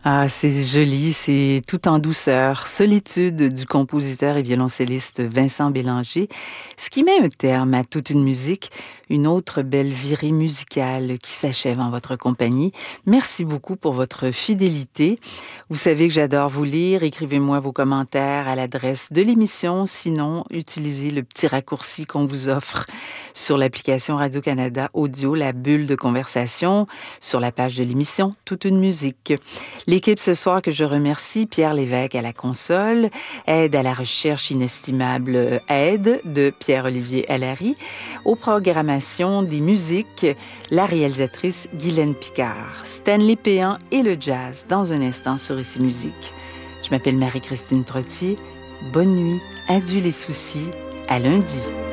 Ah, c'est joli, c'est tout en douceur. Solitude du compositeur et violoncelliste Vincent Bélanger, ce qui met un terme à toute une musique, une autre belle virée musicale qui s'achève en votre compagnie. Merci beaucoup pour votre fidélité. Vous savez que j'adore vous lire. Écrivez-moi vos commentaires à l'adresse de l'émission. Sinon, utilisez le petit raccourci qu'on vous offre sur l'application Radio-Canada Audio, la bulle de conversation, sur la page de l'émission Toute une musique. L'équipe ce soir que je remercie, Pierre Lévesque à la console, aide à la recherche inestimable, aide de Pierre-Olivier Allary, aux programmations des musiques, la réalisatrice Guylaine Picard, Stanley Péan et le jazz dans un instant sur Ici Musique. Je m'appelle Marie-Christine Trottier. Bonne nuit, adieu les soucis, à lundi.